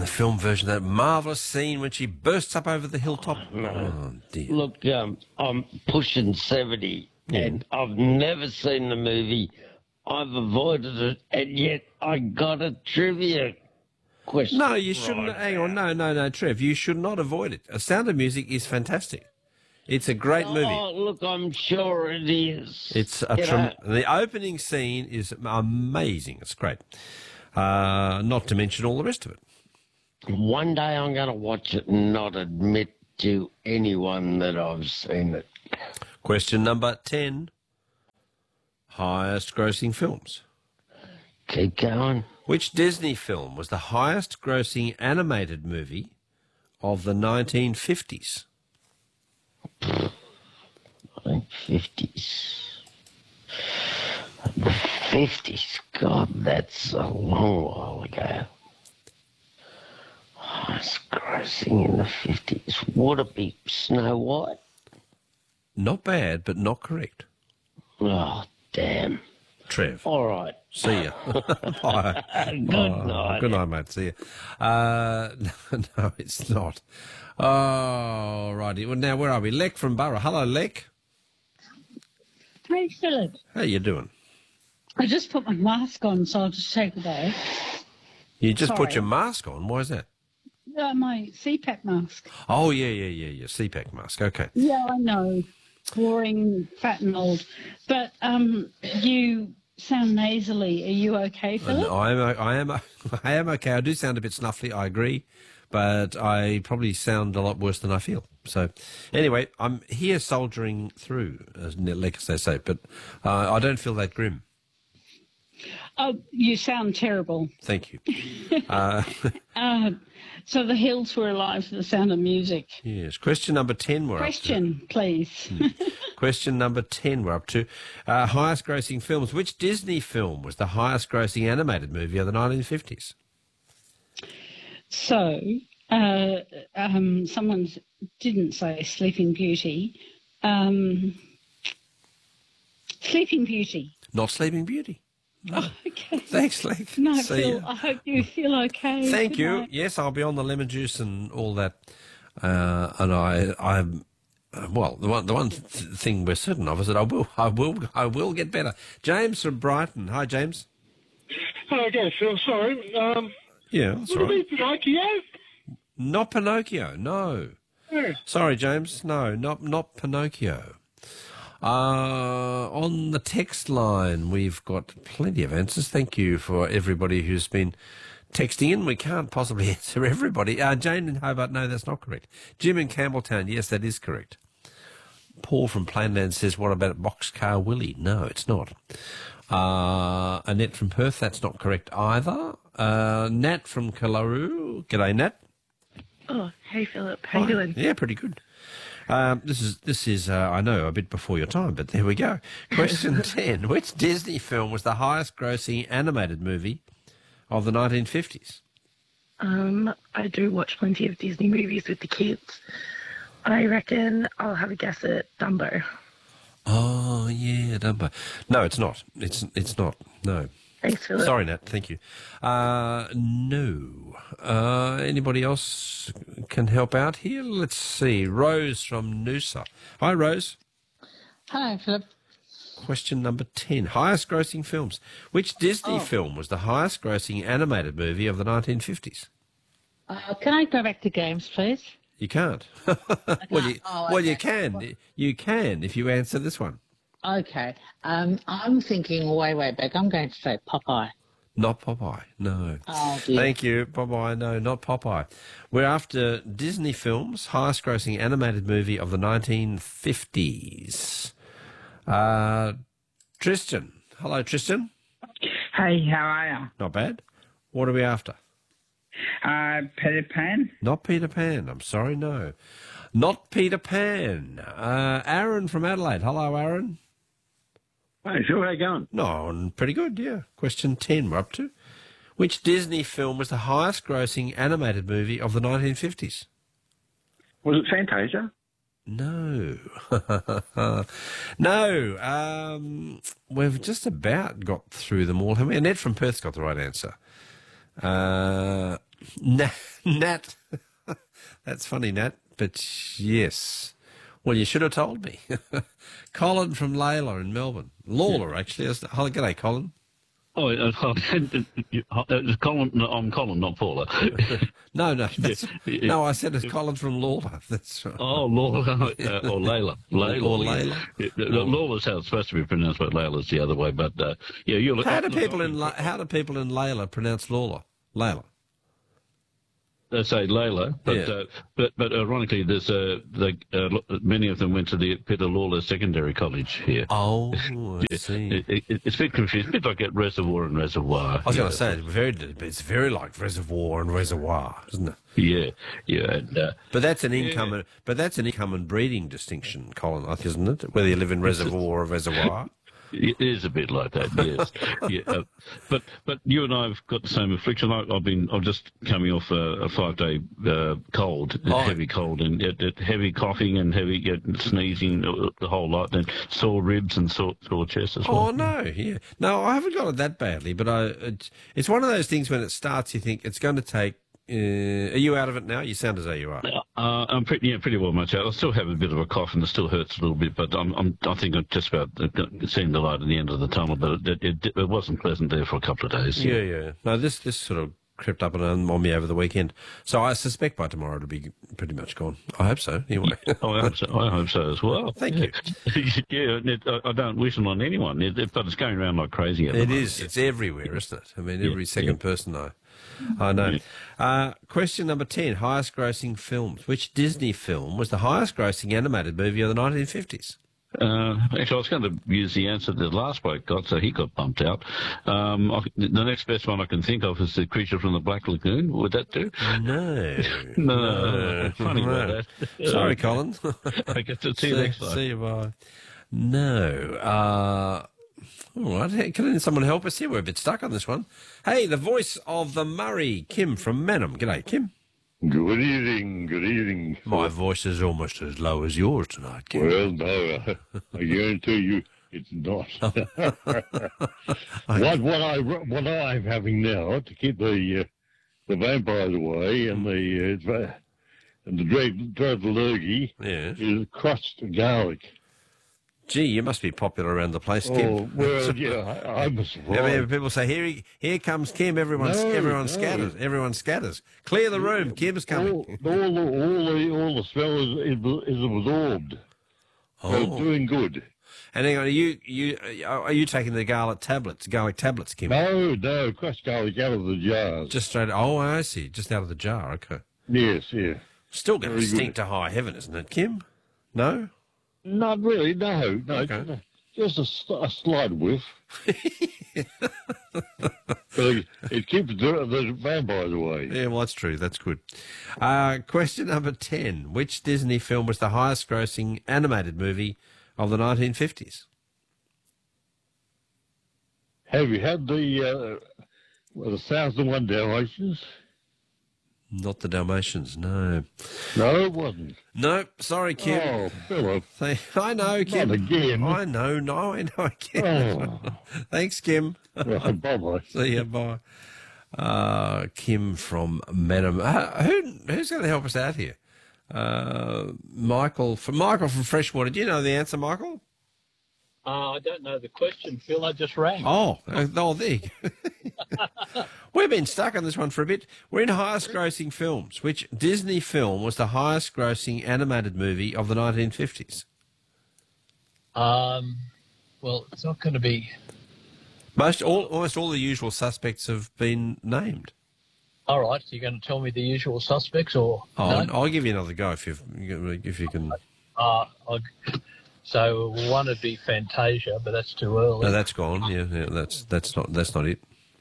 the film version, that marvellous scene when she bursts up over the hilltop. No. Oh, dear. Look, I'm pushing 70, and I've never seen the movie. I've avoided it, and yet I got a trivia question. No, you shouldn't. right Hang on. No, Trev. You should not avoid it. A Sound of Music is fantastic. It's a great movie. Oh, look, I'm sure it is. It's the opening scene is amazing. It's great. Not to mention all the rest of it. One day I'm going to watch it and not admit to anyone that I've seen it. Question number 10. Highest grossing films. Keep going. Which Disney film was the highest grossing animated movie of the 1950s? I think 50s. The 50s. God, that's a long while ago. Highest grossing in the 50s. Would it be Snow White? Not bad, but not correct. Oh, damn. Trev. All right. See ya. Bye. Good night. Good night, mate. See ya. No, it's not. Oh, righty. Well, now, where are we? Lek from Borough. Hello, Lek. Hey, Philip. How you doing? I just put my mask on, so I'll just take it off. You just put Sorry. your mask on. Why is that? My CPAP mask. Oh, yeah. CPAC mask. Okay. Yeah, I know. Boring, fat and old. But you sound nasally. Are you okay, Philip? I am okay. I do sound a bit snuffly, I agree, but I probably sound a lot worse than I feel. So, anyway, I'm here soldiering through, like as they say, but I don't feel that grim. Oh, you sound terrible. Thank you. So the hills were alive to the sound of music. Yes. Question number 10 we're Question, please. up to. Question number 10 we're up to. Highest grossing films. Which Disney film was the highest grossing animated movie of the 1950s? So, someone didn't say Sleeping Beauty. Sleeping Beauty. Not Sleeping Beauty. Oh, okay. Thanks, Lek. No, See Phil, ya. I hope you feel okay. Thank Good you. night. Yes, I'll be on the lemon juice and all that. And I'm well. The one thing we're certain of is that I will get better. James from Brighton. Hi, James. Hello again, Phil. Sorry. Yeah, that's Would all right. it be Pinocchio? Not Pinocchio. No. Yeah. Sorry, James. No, not Pinocchio. On the text line, we've got plenty of answers. Thank you for everybody who's been texting in. We can't possibly answer everybody. Jane in Hobart, no, that's not correct. Jim in Campbelltown, yes, that is correct. Paul from Plainland says, what about Boxcar Willie? No, it's not. Annette from Perth, that's not correct either. Nat from Kalaru. G'day, Nat. Oh, hey Philip, how you doing? Yeah, pretty good. This is I know, a bit before your time, but there we go. Question 10. Which Disney film was the highest grossing animated movie of the 1950s? I do watch plenty of Disney movies with the kids. I reckon I'll have a guess at Dumbo. Oh, yeah, Dumbo. No, it's not. It's not. No. Thanks, Philip. Sorry, Nat. Thank you. No. Anybody else can help out here? Let's see. Rose from Noosa. Hi, Rose. Hi, Philip. Question number 10. Highest grossing films. Which Disney film was the highest grossing animated movie of the 1950s? Can I go back to games, please? You can't. Well, you can. You can if you answer this one. Okay. I'm thinking way back. I'm going to say Popeye. Not Popeye, no. Oh, dear. Thank you, Popeye. No, not Popeye. We're after Disney films, highest grossing animated movie of the 1950s. Tristan. Hello, Tristan. Hey, how are you? Not bad. What are we after? Peter Pan? Not Peter Pan. I'm sorry, no. Not Peter Pan. Aaron from Adelaide. Hello, Aaron. Hey, Phil, how you going? No, pretty good, yeah. Question 10 we're up to. Which Disney film was the highest grossing animated movie of the 1950s? Was it Fantasia? No. No. We've just about got through them all, haven't we? Annette from Perth's got the right answer. Nat. That's funny, Nat. But yes. Well, you should have told me. Colin from Layla in Melbourne. Lawler, actually. Oh, g'day, Colin. Oh, it's Colin. No, I'm Colin, not Paula. No, no, I said it's Colin from Lawler. That's right. Oh, Lawler, or Layla. Or Layla. Lawler's how it's supposed to be pronounced, but Layla's the other way. But yeah, you look. How do people in Layla pronounce Lawler? Layla. They say Layla, but ironically, there's many of them went to the Peter Lawler Secondary College here. Oh, I see. It's a bit confusing, a bit like at Reservoir and Reservoir. I was going to say it's very like Reservoir and Reservoir, isn't it? Yeah. And, but that's an income. But that's an income and breeding distinction, Colin, isn't it? Whether you live in Reservoir or Reservoir. It is a bit like that, yes. Yeah, but you and I have got the same affliction. I'm just coming off a 5-day cold, heavy cold, and heavy coughing and heavy sneezing, the whole lot, and sore ribs and sore chest as well. Oh no, yeah, no, I haven't got it that badly, but it's one of those things when it starts, you think it's going to take. Are you out of it now? You sound as though you are. I'm pretty well much out. I still have a bit of a cough and it still hurts a little bit, but I think I'm just about seeing the light at the end of the tunnel. But it wasn't pleasant there for a couple of days. Yeah. No, this sort of crept up and on me over the weekend, so I suspect by tomorrow it'll be pretty much gone. I hope so. Anyway. I hope so as well. Thank you. Yeah, I don't wish it on anyone, but it's going around like crazy. It is. It's everywhere, isn't it? I mean, every second person I know. Question number 10, highest grossing films. Which Disney film was the highest grossing animated movie of the 1950s? Actually, I was going to use the answer that the last bloke got, so he got bumped out. The next best one I can think of is The Creature from the Black Lagoon. Would that do? No. Funny about that. Sorry, Colin. I get to see you next time. See you, bye. No. All right. Can someone help us here? We're a bit stuck on this one. Hey, the voice of the Murray, Kim from Manham. G'day, Kim. Good evening. My voice is almost as low as yours tonight, Kim. Well, no, I guarantee you it's not. What I'm having now to keep the vampires away and the dread lurgy is crushed garlic. Gee, you must be popular around the place, Kim. Oh, well, yeah, I'm surprised. People say, here comes Kim, everyone scatters. Everyone scatters. Clear the room, Kim's coming. All the smell is absorbed. So it's doing good. And hang on, are you taking the garlic tablets, Kim? No, crushed garlic out of the jars. Just straight, I see, just out of the jar, okay. Yes, yeah. Still going to stink to high heaven, isn't it, Kim? No? Not really, no. Okay. Just a slight whiff. But it keeps the vampires away. Yeah, well, that's true. That's good. Question number 10. Which Disney film was the highest grossing animated movie of the 1950s? Have you had the 1,001 Dalmatians? Not the Dalmatians, no. No, it wasn't. No, sorry, Kim. Oh, Philip. I know, Kim. Not again. I know again. Oh. Thanks, Kim. Right, bye-bye. See you, bye. Kim from Manham. Who's going to help us out here? Michael from Freshwater. Do you know the answer, Michael? I don't know the question, Phil. I just rang. Oh, there you go. We've been stuck on this one for a bit. We're in highest grossing films. Which Disney film was the highest grossing animated movie of the 1950s? Well, it's not going to be... Almost all the usual suspects have been named. All right, so you're going to tell me the usual suspects, or... Oh, no? I'll give you another go if you can... So one would be Fantasia, but that's too early. No, that's gone. Yeah, that's not it.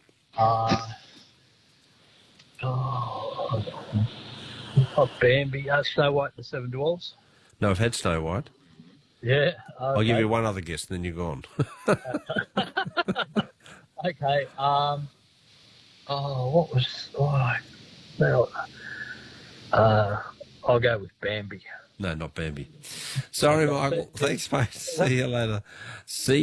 Not Bambi. Snow White and the Seven Dwarfs. No, I've had Snow White. Yeah. Okay. I'll give you one other guess, and then you're gone. Okay. What was? I'll go with Bambi. No, not Bambi. Sorry, Michael. Thanks, mate. See you later.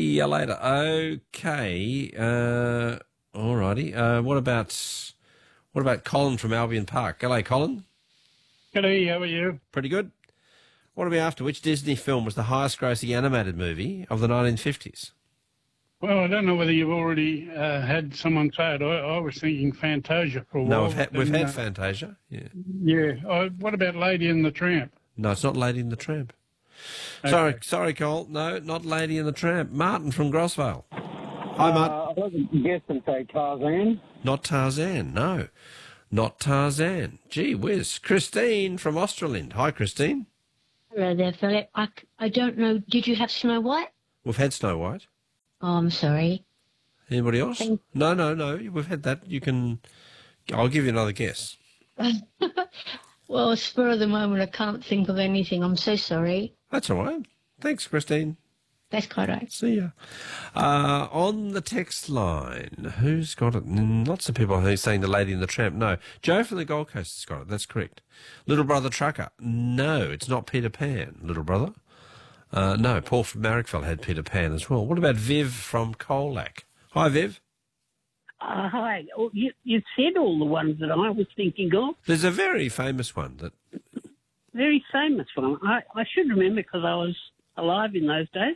Okay. All righty. What What about Colin from Albion Park? G'day, Colin. G'day, how are you? Pretty good. What are we after? Which Disney film was the highest-grossing animated movie of the 1950s? Well, I don't know whether you've already had someone say it. I was thinking Fantasia for a while. No, we've had Fantasia. Yeah. Yeah. What about Lady and the Tramp? No, it's not Lady and the Tramp. Okay. Sorry, Cole. No, not Lady and the Tramp. Martin from Grosvale. Hi, Martin. I would guess and say Tarzan. Not Tarzan, no. Not Tarzan. Gee whiz. Christine from Australind. Hi, Christine. Hello there, Philip. I don't know. Did you have Snow White? We've had Snow White. Oh, I'm sorry. Anybody else? No. We've had that. I'll give you another guess. Well, spur of the moment, I can't think of anything. I'm so sorry. That's all right. Thanks, Christine. That's quite right. See ya. On the text line, who's got it? Lots of people who are saying the Lady and the Tramp. No. Joe from the Gold Coast has got it. That's correct. Little Brother Trucker. No, it's not Peter Pan, Little Brother. No, Paul from Marrickville had Peter Pan as well. What about Viv from Colac? Hi, Viv. Hi. Oh, you said all the ones that I was thinking of. There's a very famous one that... Very famous one. I should remember because I was alive in those days.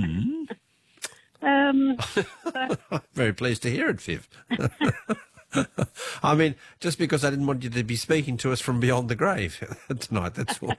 I'm very pleased to hear it, Viv. I mean, just because I didn't want you to be speaking to us from beyond the grave tonight, that's all.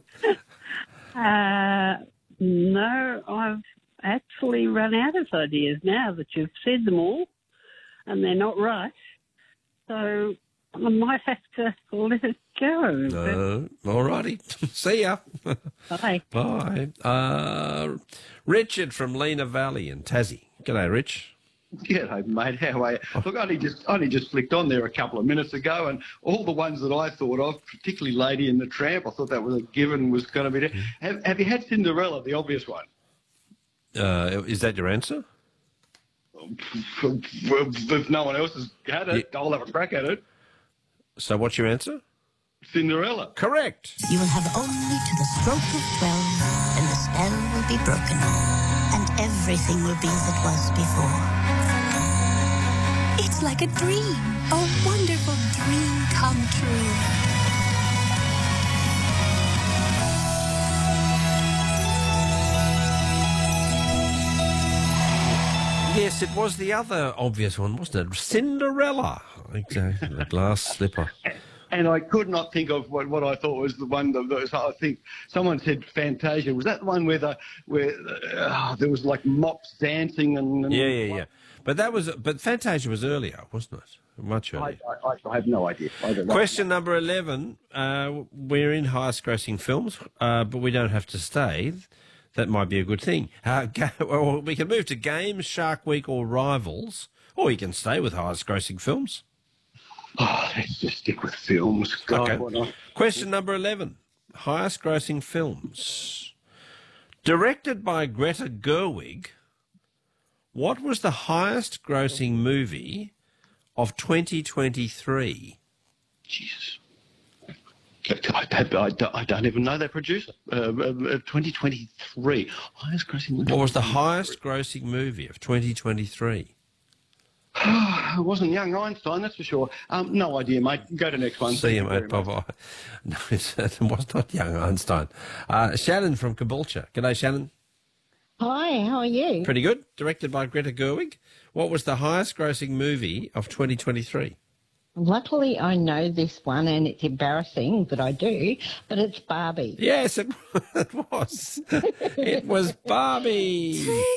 No, I've actually run out of ideas now that you've said them all, and they're not right. So I might have to let it go. No, all righty. See ya. Bye. Bye. Richard from Lena Valley in Tassie. G'day, Rich. G'day, mate. How are you? Look, I only just flicked on there a couple of minutes ago, and all the ones that I thought of, particularly Lady and the Tramp, I thought that was a given was going to be there. Have you had Cinderella, the obvious one? Is that your answer? Well, if no one else has had it, I'll have a crack at it. So what's your answer? Cinderella. Correct. You will have only to the stroke of 12, and the spell will be broken, and everything will be as it was before. It's like a dream, a wonderful dream come true. Yes, it was the other obvious one, wasn't it? Cinderella. Exactly, the glass slipper. And I could not think of what I thought was the one that I think someone said Fantasia. Was that the one where there was like mops dancing and Yeah. But Fantasia was earlier, wasn't it? Much earlier. I have no idea. Question number 11. We're in highest grossing films, but we don't have to stay. That might be a good thing. Well, we can move to games, Shark Week or Rivals, or you can stay with highest grossing films. Oh, let's just stick with films. God, okay. Question number 11. Highest grossing films. Directed by Greta Gerwig, what was the highest grossing movie of 2023? Jesus. I don't even know that producer. 2023. Highest grossing movie. What was the highest grossing movie of 2023? It wasn't Young Einstein, that's for sure. No idea, mate. Go to the next one. See you, mate. Bye-bye. No, it was not Young Einstein. Shannon from Caboolture. G'day, Shannon. Hi, how are you? Pretty good. Directed by Greta Gerwig. What was the highest grossing movie of 2023? Luckily, I know this one, and it's embarrassing, but I do, but it's Barbie. Yes, it was. It was Barbie.